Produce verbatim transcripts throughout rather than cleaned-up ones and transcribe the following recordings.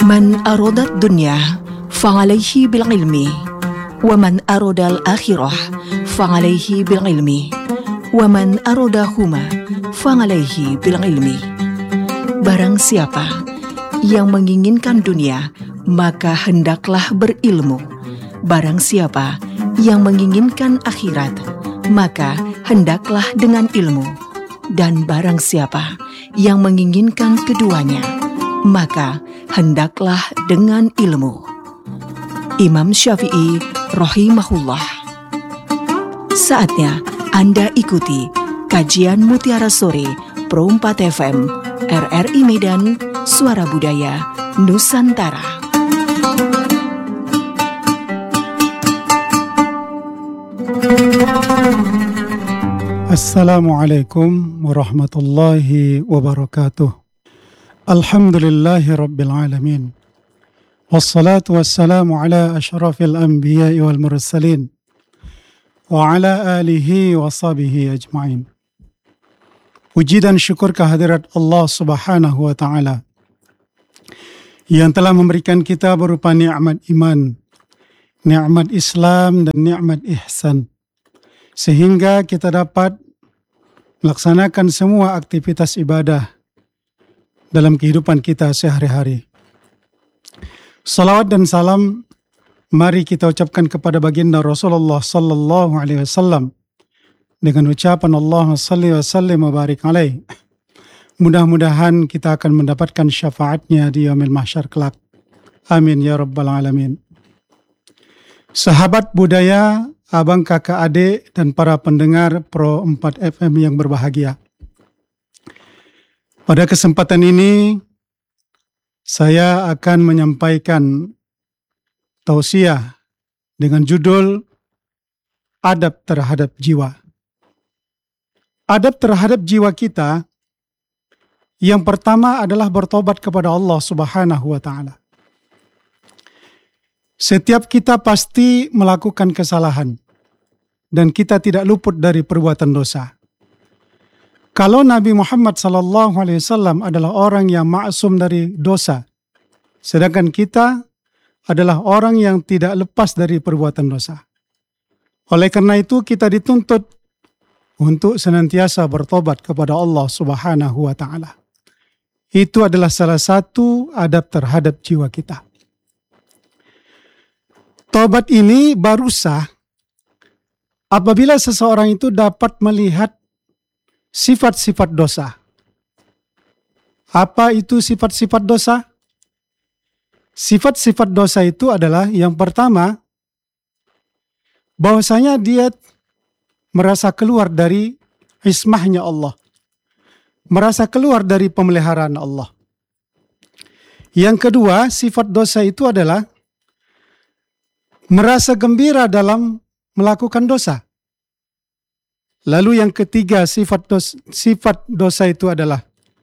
من أراد الدنيا فعليه بالعلم ومن أراد الآخرة فعليه بالعلم ومن أرادهما فعليه بالعلم. Barang siapa yang menginginkan dunia, maka hendaklah berilmu. Barang siapa yang menginginkan akhirat, maka hendaklah dengan ilmu. Dan barang siapa yang menginginkan keduanya, maka hendaklah dengan ilmu. Imam Syafi'i rahimahullah. Saatnya Anda ikuti kajian Mutiara Sore Pro empat F M R R I Medan, Suara Budaya Nusantara. Assalamualaikum warahmatullahi wabarakatuh. Alhamdulillahi rabbil alamin. Wassalatu wassalamu ala ashrafil anbiya'i wal mursalin wa ala alihi wa sahbihi ajma'in. Puji dan syukur kehadirat Allah Subhanahu wa ta'ala yang telah memberikan kita berupa nikmat iman, nikmat Islam dan nikmat ihsan, sehingga kita dapat melaksanakan semua aktivitas ibadah dalam kehidupan kita sehari-hari. Salawat dan salam mari kita ucapkan kepada baginda Rasulullah sallallahu alaihi wasallam dengan ucapan Allahumma salli wa sallim wa barik alaih. Mudah-mudahan kita akan mendapatkan syafaatnya di yaumil mahsyar kelak. Amin ya rabbal alamin. Sahabat budaya, abang, kakak, adik, dan para pendengar Pro empat F M yang berbahagia. Pada kesempatan ini, saya akan menyampaikan tausiah dengan judul Adab Terhadap Jiwa. Adab terhadap jiwa kita, yang pertama adalah bertobat kepada Allah Subhanahu wa ta'ala. Setiap kita pasti melakukan kesalahan, dan kita tidak luput dari perbuatan dosa. Kalau Nabi Muhammad sallallahu alaihi wasallam adalah orang yang maksum dari dosa, sedangkan kita adalah orang yang tidak lepas dari perbuatan dosa. Oleh karena itu kita dituntut untuk senantiasa bertobat kepada Allah Subhanahu wa ta'ala. Itu adalah salah satu adab terhadap jiwa kita. Tobat ini baru sah apabila seseorang itu dapat melihat sifat-sifat dosa. Apa itu sifat-sifat dosa? Sifat-sifat dosa itu adalah yang pertama, bahwasanya dia merasa keluar dari ismahnya Allah, merasa keluar dari pemeliharaan Allah. Yang kedua, sifat dosa itu adalah merasa gembira dalam melakukan dosa. Lalu yang ketiga, sifat dosa, sifat dosa itu adalah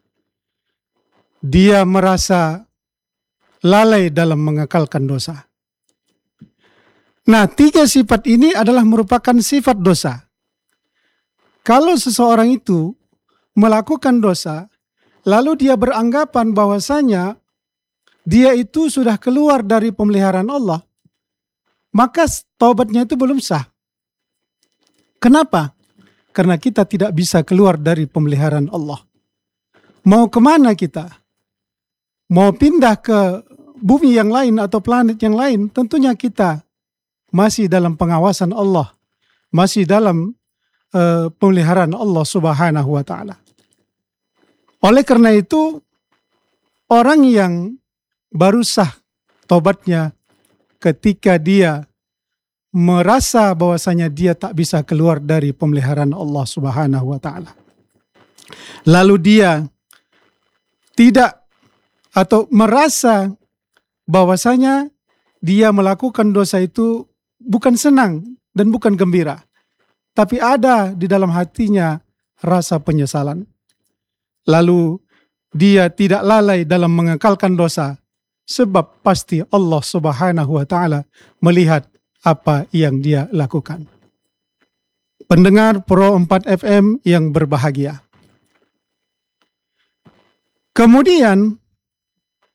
dia merasa lalai dalam mengekalkan dosa. Nah, tiga sifat ini adalah merupakan sifat dosa. Kalau seseorang itu melakukan dosa, lalu dia beranggapan bahwasanya dia itu sudah keluar dari pemeliharaan Allah, maka taubatnya itu belum sah. Kenapa? Karena kita tidak bisa keluar dari pemeliharaan Allah. Mau kemana kita? Mau pindah ke bumi yang lain atau planet yang lain? Tentunya kita masih dalam pengawasan Allah, masih dalam uh, pemeliharaan Allah Subhanahu wa ta'ala. Oleh karena itu, orang yang baru sah taubatnya ketika dia merasa bahwasanya dia tak bisa keluar dari pemeliharaan Allah Subhanahu wa ta'ala. Lalu dia tidak atau merasa bahwasanya dia melakukan dosa itu bukan senang dan bukan gembira, tapi ada di dalam hatinya rasa penyesalan. Lalu dia tidak lalai dalam mengekalkan dosa, sebab pasti Allah Subhanahu wa ta'ala melihat apa yang dia lakukan. Pendengar Pro empat F M yang berbahagia. Kemudian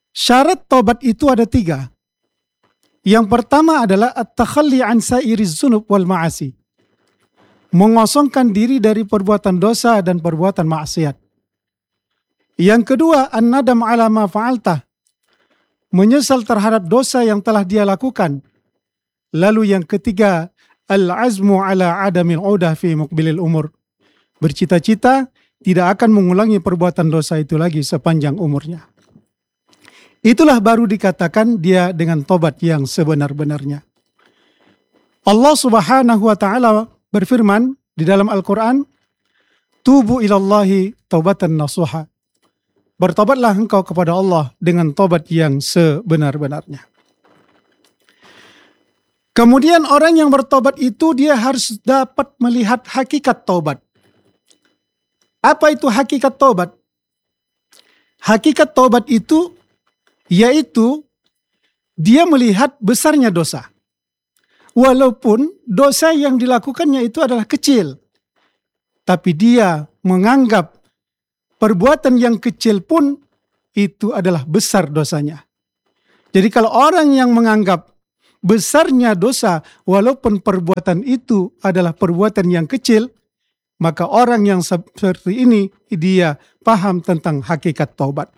Syarat tobat itu ada tiga. Yang pertama adalah at-takhalli an sairiz dzunub wal ma'asi. Mengosongkan diri dari perbuatan dosa dan perbuatan maksiat. Yang kedua, an-nadam ala ma fa'alta. Menyesal terhadap dosa yang telah dia lakukan. Lalu yang ketiga, al-azmu ala adamil udah fi muqbilil umur. Bercita-cita tidak akan mengulangi perbuatan dosa itu lagi sepanjang umurnya. Itulah baru dikatakan dia dengan tobat yang sebenar-benarnya. Allah Subhanahu wa taala berfirman di dalam Al-Qur'an, "Tubu ilallahi taubatan nasuha." Bertobatlah engkau kepada Allah dengan tobat yang sebenar-benarnya. Kemudian orang yang bertobat itu dia harus dapat melihat hakikat tobat. Apa itu hakikat tobat? Hakikat tobat itu yaitu dia melihat besarnya dosa. Walaupun dosa yang dilakukannya itu adalah kecil, tapi dia menganggap perbuatan yang kecil pun itu adalah besar dosanya. Jadi kalau orang yang menganggap besarnya dosa walaupun perbuatan itu adalah perbuatan yang kecil, maka orang yang seperti ini dia paham tentang hakikat taubat.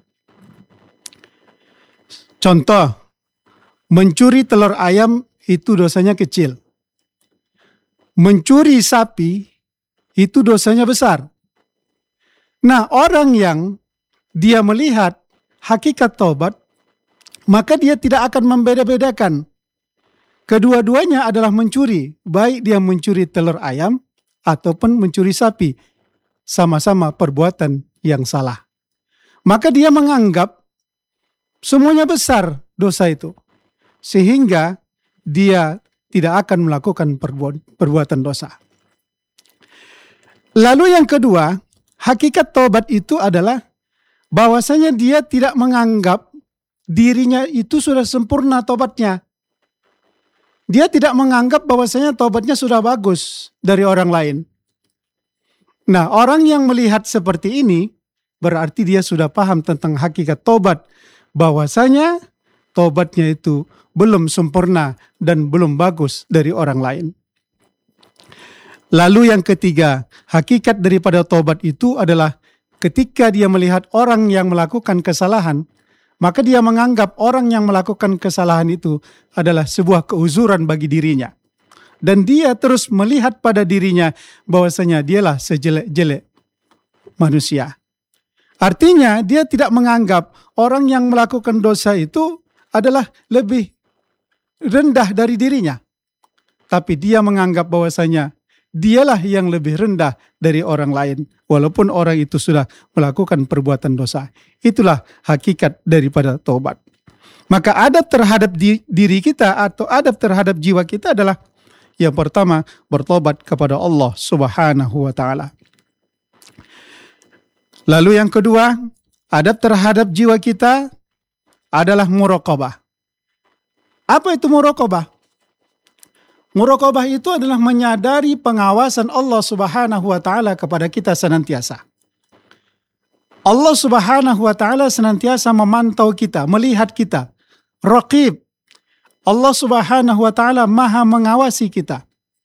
Contoh, mencuri telur ayam itu dosanya kecil. Mencuri sapi itu dosanya besar. Nah, orang yang dia melihat hakikat taubat, maka dia tidak akan membeda-bedakan. Kedua-duanya adalah mencuri, baik dia mencuri telur ayam ataupun mencuri sapi, sama-sama perbuatan yang salah. Maka dia menganggap semuanya besar dosa itu, sehingga dia tidak akan melakukan perbuatan dosa. Lalu yang kedua, hakikat taubat itu adalah bahwasanya dia tidak menganggap dirinya itu sudah sempurna taubatnya. Dia tidak menganggap bahwasanya taubatnya sudah bagus dari orang lain. Nah, orang yang melihat seperti ini berarti dia sudah paham tentang hakikat taubat, bahwasanya taubatnya itu belum sempurna dan belum bagus dari orang lain. Lalu yang ketiga, hakikat daripada taubat itu adalah ketika dia melihat orang yang melakukan kesalahan, maka dia menganggap orang yang melakukan kesalahan itu adalah sebuah keuzuran bagi dirinya. Dan dia terus melihat pada dirinya bahwasanya dialah sejelek-jelek manusia. Artinya dia tidak menganggap orang yang melakukan dosa itu adalah lebih rendah dari dirinya. Tapi dia menganggap bahwasanya dialah yang lebih rendah dari orang lain, walaupun orang itu sudah melakukan perbuatan dosa. Itulah hakikat daripada taubat. Maka adab terhadap diri kita atau adab terhadap jiwa kita adalah yang pertama, bertobat kepada Allah Subhanahu wa taala. Lalu yang kedua, adab terhadap jiwa kita adalah muraqabah. Apa itu muraqabah? Muraqabah itu adalah menyadari pengawasan Allah Subhanahu wa taala kepada kita senantiasa. Allah Subhanahu wa taala senantiasa memantau kita, melihat kita. Raqib. Allah Subhanahu wa taala Maha mengawasi kita.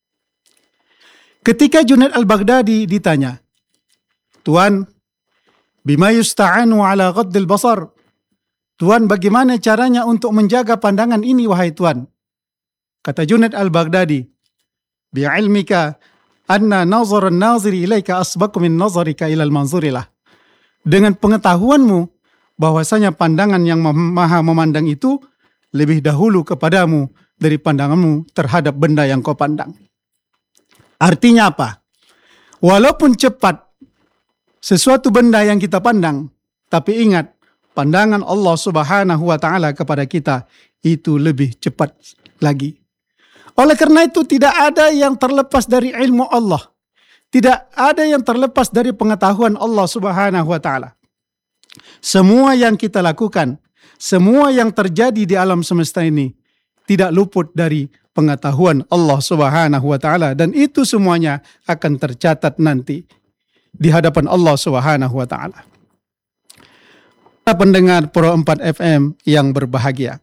Ketika Junaid al-Baghdadi ditanya, "Tuan, bima yusta'anu ala ghaddil basar?" Tuan, bagaimana caranya untuk menjaga pandangan ini wahai Tuan? Kata Junaid al-Baghdadi, "Bi'ilmika anna nazar an-naziri ilaika asbaqu min nazarika ila al-manzurilah." Dengan pengetahuanmu bahwasanya pandangan yang Maha memandang itu lebih dahulu kepadamu dari pandanganmu terhadap benda yang kau pandang. Artinya apa? Walaupun cepat sesuatu benda yang kita pandang, tapi ingat, pandangan Allah Subhanahu wa taala kepada kita itu lebih cepat lagi. Oleh karena itu tidak ada yang terlepas dari ilmu Allah. Tidak ada yang terlepas dari pengetahuan Allah Subhanahu wa taala. Semua yang kita lakukan, semua yang terjadi di alam semesta ini tidak luput dari pengetahuan Allah Subhanahu wa taala, dan itu semuanya akan tercatat nanti di hadapan Allah Subhanahu wa taala. pendengar Pro empat F M yang berbahagia.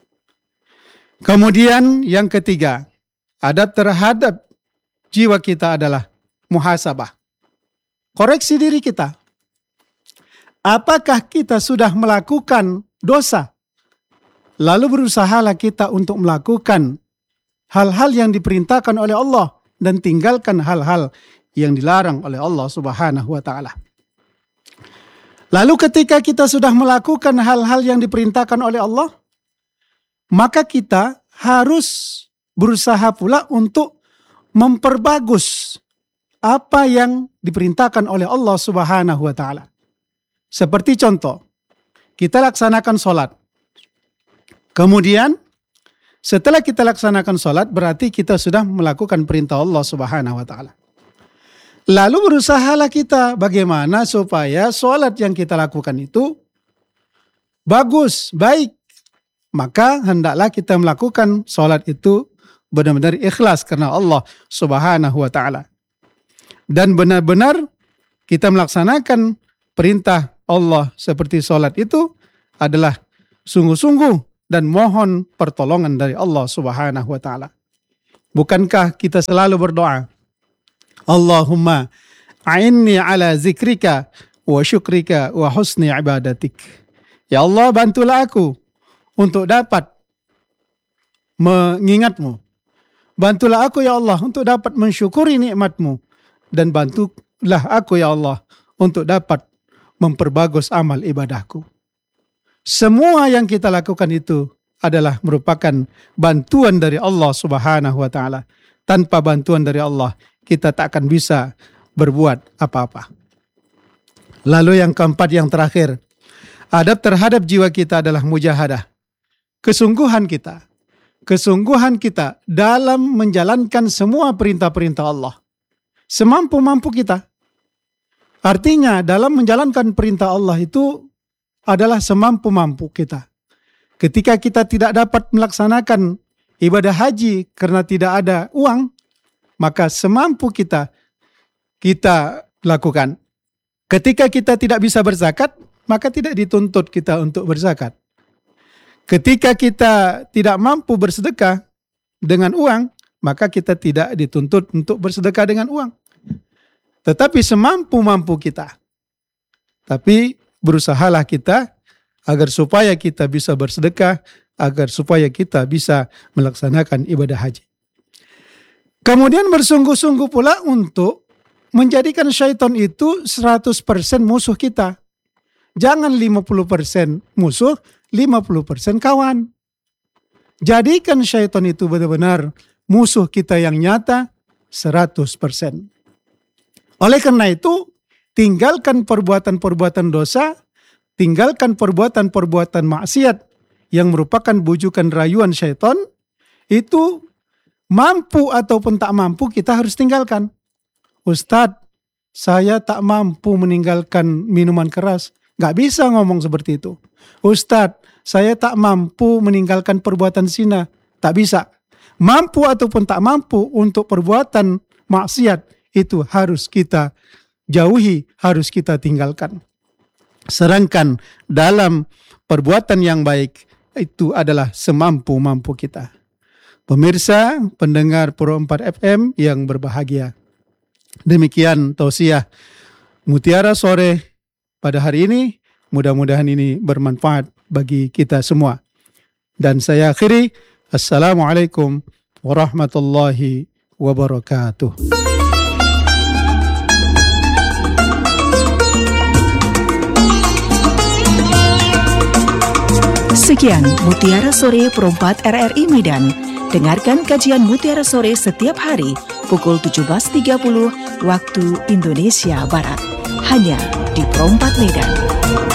Kemudian yang ketiga, adab terhadap jiwa kita adalah muhasabah. Koreksi diri kita. Apakah kita sudah melakukan dosa? Lalu berusahalah kita untuk melakukan hal-hal yang diperintahkan oleh Allah dan tinggalkan hal-hal yang dilarang oleh Allah Subhanahu wa taala. Lalu ketika kita sudah melakukan hal-hal yang diperintahkan oleh Allah, maka kita harus berusaha pula untuk memperbagus apa yang diperintahkan oleh Allah Subhanahu wa taala. Seperti contoh, kita laksanakan sholat. Kemudian setelah kita laksanakan sholat, berarti kita sudah melakukan perintah Allah Subhanahu wa taala. Lalu berusahalah kita bagaimana supaya sholat yang kita lakukan itu bagus, baik. Maka hendaklah kita melakukan sholat itu benar-benar ikhlas karena Allah Subhanahu wa taala. Dan benar-benar kita melaksanakan perintah Allah seperti sholat itu adalah sungguh-sungguh dan mohon pertolongan dari Allah Subhanahu wa taala. Bukankah kita selalu berdoa, Allahumma a'inni ala zikrika wa syukrika wa husni ibadatik. Ya Allah, bantulah aku untuk dapat mengingatmu. Bantulah aku ya Allah untuk dapat mensyukuri nikmatmu. Dan bantulah aku ya Allah untuk dapat memperbagus amal ibadahku. Semua yang kita lakukan itu adalah merupakan bantuan dari Allah Subhanahu wa taala. Tanpa bantuan dari Allah, kita tak akan bisa berbuat apa-apa. Lalu yang keempat, yang terakhir, adab terhadap jiwa kita adalah mujahadah. Kesungguhan kita. Kesungguhan kita dalam menjalankan semua perintah-perintah Allah. Semampu-mampu kita. Artinya dalam menjalankan perintah Allah itu adalah semampu-mampu kita. Ketika kita tidak dapat melaksanakan ibadah haji karena tidak ada uang, maka semampu kita, kita lakukan. Ketika kita tidak bisa berzakat, maka tidak dituntut kita untuk berzakat. Ketika kita tidak mampu bersedekah dengan uang, maka kita tidak dituntut untuk bersedekah dengan uang. Tetapi semampu-mampu kita. Tapi berusahalah kita agar supaya kita bisa bersedekah, agar supaya kita bisa melaksanakan ibadah haji. Kemudian bersungguh-sungguh pula untuk menjadikan syaitan itu seratus persen musuh kita. Jangan lima puluh persen musuh, lima puluh persen kawan. Jadikan syaitan itu benar-benar musuh kita yang nyata seratus persen. Oleh karena itu, tinggalkan perbuatan-perbuatan dosa, tinggalkan perbuatan-perbuatan maksiat yang merupakan bujukan rayuan syaitan, itu mampu ataupun tak mampu kita harus tinggalkan. Ustadz, saya tak mampu meninggalkan minuman keras. Gak bisa ngomong seperti itu. Ustadz, saya tak mampu meninggalkan perbuatan zina. Tak bisa. Mampu ataupun tak mampu untuk perbuatan maksiat, itu harus kita jauhi, harus kita tinggalkan. Sedangkan dalam perbuatan yang baik, itu adalah semampu-mampu kita. Pemirsa, pendengar Pro empat F M yang berbahagia. Demikian tausiah Mutiara Sore pada hari ini. Mudah-mudahan ini bermanfaat bagi kita semua. Dan saya akhiri, Assalamualaikum warahmatullahi wabarakatuh. Sekian Mutiara Sore Pro empat R R I Medan. Dengarkan kajian Mutiara Sore setiap hari pukul tujuh belas tiga puluh waktu Indonesia Barat. Hanya di Pro empat Medan.